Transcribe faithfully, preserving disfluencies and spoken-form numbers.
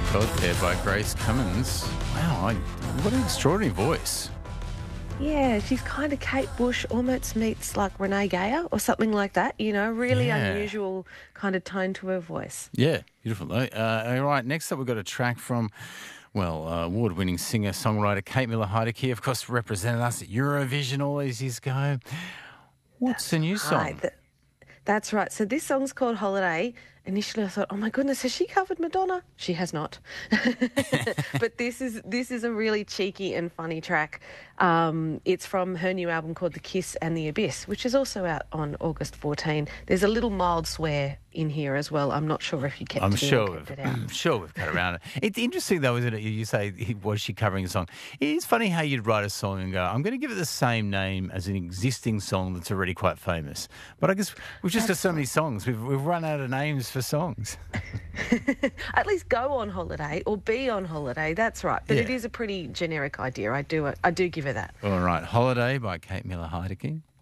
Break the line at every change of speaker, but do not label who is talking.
God there by Grace Cummins. Wow, I, what an extraordinary voice.
Yeah, she's kind of Kate Bush, almost meets like Renee Geyer or something like that, you know, really
Yeah.
unusual kind of tone to her voice.
Yeah, beautiful. Uh, all right, next up we've got a track from, well, uh, award-winning singer-songwriter Kate Miller-Heidke, of course, represented us at Eurovision all these years ago. What's
That's
the new song?
Right. Th- That's right. So this song's called Holiday. Initially I thought, oh my goodness, has she covered Madonna? She has not. But this is this is a really cheeky and funny track. Um, it's from her new album called The Kiss and the Abyss, which is also out on August fourteenth. There's a little mild swear in here as well. I'm not sure if you kept,
I'm
it
sure,
in or kept
we've,
it out.
I'm sure we've cut around it. It's interesting, though, isn't it? You say, was she covering a song? It is funny how you'd write a song and go, I'm going to give it the same name as an existing song that's already quite famous. But I guess we've just
That's
got so many songs. We've, we've run out of names for songs.
At least go on holiday or be on holiday. That's right. But
Yeah.
it is a pretty generic idea. I do I do give her that.
All right, Holiday by Kate Miller-Heidke.